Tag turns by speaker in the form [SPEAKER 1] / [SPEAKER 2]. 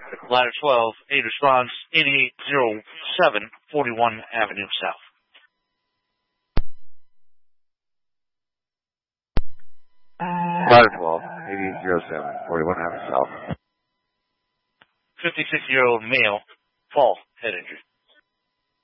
[SPEAKER 1] Ladder 12, 8 response, 8807, 41 Avenue South.
[SPEAKER 2] Ladder 12, 8807, 41 Avenue South.
[SPEAKER 1] 56-year-old male, fall, head injury.